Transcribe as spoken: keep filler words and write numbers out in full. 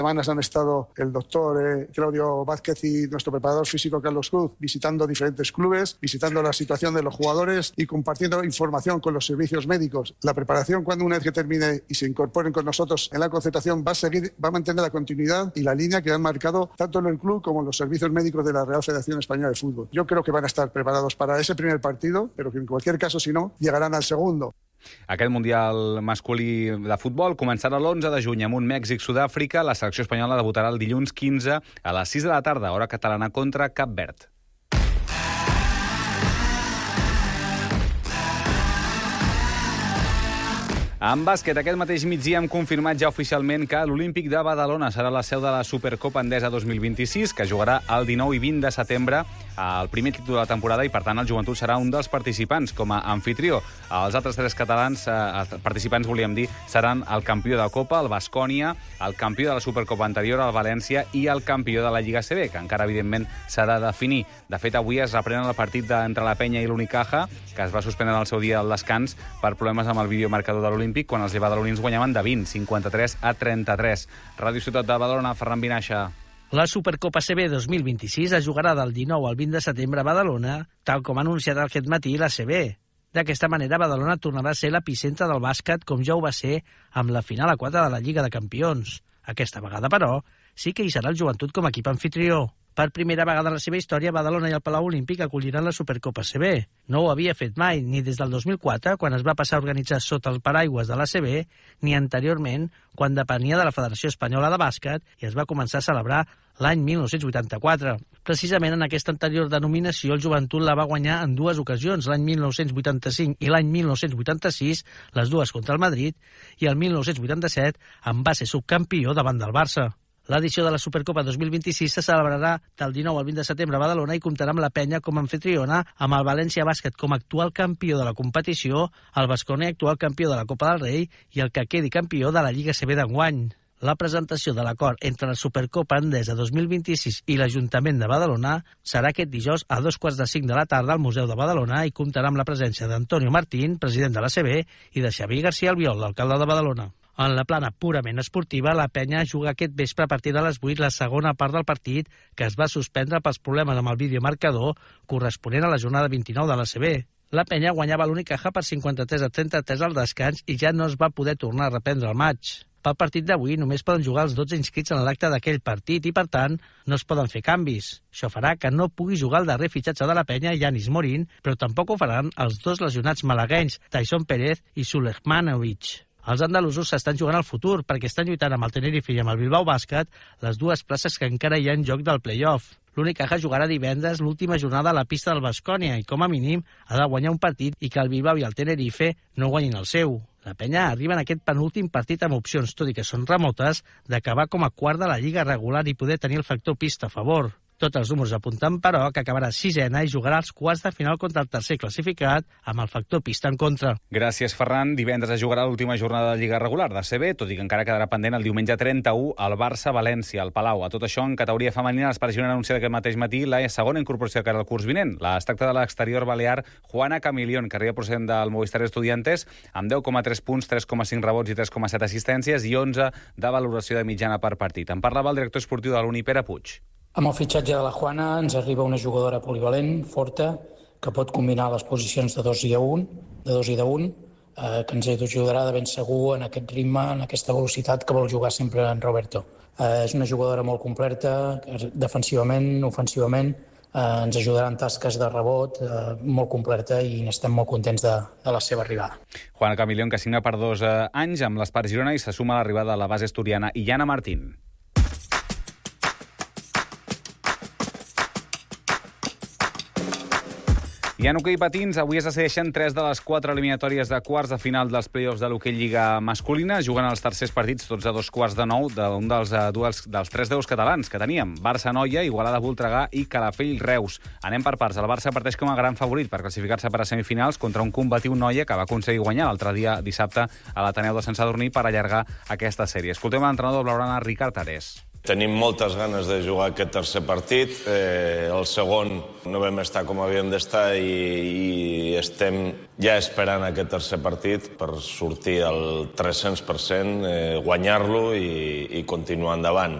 semanas han estado el doctor eh, Claudio Vázquez y nuestro preparador físico Carlos Cruz visitando diferentes clubes, visitando la situación de los jugadores y compartiendo información con los servicios médicos. La preparación, cuando una vez que termine y se incorporen con nosotros en la concentración, va a seguir, va a mantener la continuidad y la línea que han marcado tanto en el club como en los servicios médicos de la Real Federación Española de Fútbol. Yo creo que van a estar preparados para ese primer partido, pero que en cualquier caso, si no, llegarán al segundo. Aquest Mundial masculí de futbol començarà l'onze de juny amb un Mèxic-Sud-àfrica. La selecció espanyola debutarà el dilluns quinze a les sis de la tarda, hora catalana, contra Cap Verd. En bàsquet, aquest mateix migdia hem confirmat ja oficialment que l'Olímpic de Badalona serà la seu de la Supercopa Endesa dos mil vint-i-sis, que jugarà el dinou i vint de setembre, el primer títol de la temporada, i per tant el Joventut serà un dels participants com a anfitrió. Els altres tres catalans eh, participants, volíem dir, seran el campió de Copa, el Baskonia, el campió de la Supercopa anterior, el València, i el campió de la Lliga A C B, que encara, evidentment, s'ha de definir. De fet, avui es reprenen el partit entre la Penya i l'Unicaja, que es va suspendre al seu dia al descans per problemes amb el videomarcador de l'Olímpic, quan els badalonins guanyaven de vint, cinquanta-tres a trenta-tres. Ràdio Ciutat de Badalona, Ferran Vinaixa. La Supercopa A C B dos mil vint-i-sis es jugarà del dinou al vint de setembre a Badalona, tal com ha anunciat aquest matí l'A C B. D'aquesta manera, Badalona tornarà a ser l'epicentre del bàsquet, com ja ho va ser amb la final a quatre de la Lliga de Campions. Aquesta vegada, però, sí que hi serà el Joventut com a equip anfitrió. Per primera vegada en la seva història, Badalona i el Palau Olímpic acolliran la Supercopa A C B. No ho havia fet mai, ni des del dos mil quatre, quan es va passar a organitzar sota el paraigües de l'A C B, ni anteriorment, quan depenia de la Federació Espanyola de Bàsquet i es va començar a celebrar l'any mil nou-cents vuitanta-quatre. Precisament en aquesta anterior denominació, el Joventut la va guanyar en dues ocasions, l'any mil nou-cents vuitanta-cinc i l'any mil nou-cents vuitanta-sis, les dues contra el Madrid, i el mil nou-cents vuitanta-set en va ser subcampió davant del Barça. L'edició de la Supercopa dos mil vint-i-sis se celebrarà del dinou al vint de setembre a Badalona i comptarà amb la Penya com a anfitriona, amb el València Bàsquet com a actual campió de la competició, el Baskonia actual campió de la Copa del Rei i el que quedi campió de la Lliga A C B d'enguany. La presentació de l'acord entre la Supercopa Endesa dos mil vint-i-sis i l'Ajuntament de Badalona serà aquest dijous a dos quarts de cinc de la tarda al Museu de Badalona i comptarà amb la presència d'Antonio Martín, president de l'A C B, i de Xavier García Albiol, l'alcalde de Badalona. En la plana purament esportiva, la Penya juga aquest vespre a partir de les vuit la segona part del partit, que es va suspendre pels problemes amb el videomarcador corresponent a la jornada vint-i-nou de l'A C B. La Penya guanyava l'Unicaja per cinquanta-tres a trenta-tres al descans i ja no es va poder tornar a reprendre el maig. Pel partit d'avui només poden jugar els dotze inscrits en l'acte d'aquell partit i, per tant, no es poden fer canvis. Això farà que no pugui jugar el darrer fitxatge de la Penya, Yanis Morín, però tampoc ho faran els dos lesionats malaguenys, Tyson Pérez i Sulejmanovic. Els andalusos s'estan jugant al futur perquè estan lluitant amb el Tenerife i amb el Bilbao Bàsquet les dues places que encara hi ha en joc del play-off. L'Unicaja jugarà divendres l'última jornada a la pista del Baskonia i, com a mínim, ha de guanyar un partit i que el Bilbao i el Tenerife no guanyin el seu. La Penya arriba en aquest penúltim partit amb opcions, tot i que són remotes, d'acabar com a quart de la Lliga regular i poder tenir el factor pista a favor. Tots els números apunten, però, que acabarà sisena i jugarà els quarts de final contra el tercer classificat amb el factor pista en contra. Gràcies, Ferran. Divendres es jugarà l'última jornada de Lliga regular d'A C B, tot i que encara quedarà pendent el diumenge trenta-u al Barça-València, al Palau. A tot això, en categoria femenina, l'Espart Girona ha anunciat aquest mateix matí la segona incorporació que era el curs vinent. Es tracta de l'exterior balear Juana Camilión, que arriba procedent del Movistar Estudiantes, amb deu coma tres punts, tres coma cinc rebots i tres coma set assistències i onze de valoració de mitjana per partit. En parlava el director esportiu de l'Uni, Pere Puig. Amb el fitxatge de la Juana ens arriba una jugadora polivalent, forta, que pot combinar les posicions de dos i un, de dos i d'un, eh, que ens ajudarà de ben segur en aquest ritme, en aquesta velocitat que vol jugar sempre en Roberto. Eh, és una jugadora molt completa, defensivament, ofensivament, eh, ens ajudarà en tasques de rebot, eh, molt completa i estem molt contents de, de la seva arribada. Juana Camilión, que signa per dos eh, anys amb l'Espart Girona i se suma a l'arribada de la base asturiana Iana Martín. I en hoquei patins, avui es decideixen tres de les quatre eliminatòries de quarts de final dels play-offs de l'hoquei Lliga masculina. Juguen els tercers partits, tots a dos quarts de nou, d'un dels, uh, duels, dels tres deus catalans que teníem. Barça-Noia, Igualada-Voltregà i Calafell-Reus. Anem per parts. El Barça parteix com a gran favorit per classificar-se per a semifinals contra un combatiu Noia que va aconseguir guanyar l'altre dia dissabte a l'Ateneu de Sant Sadurní per allargar aquesta sèrie. Escoltem l'entrenador blaugrana Ricard Ares. Tenim moltes ganes de jugar aquest tercer partit. Eh, el segon no vam estar com havíem d'estar i, i estem ja esperant aquest tercer partit per sortir al tres-cents per cent, eh, guanyar-lo i, i continuar endavant.